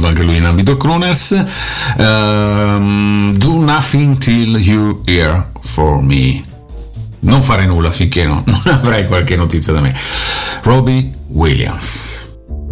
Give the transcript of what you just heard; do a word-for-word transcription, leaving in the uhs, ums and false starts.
anche lui in ambito crooners. uh, Do Nothing Till You Hear For Me. Non fare nulla finché no, non avrai qualche notizia da me. Robbie Williams.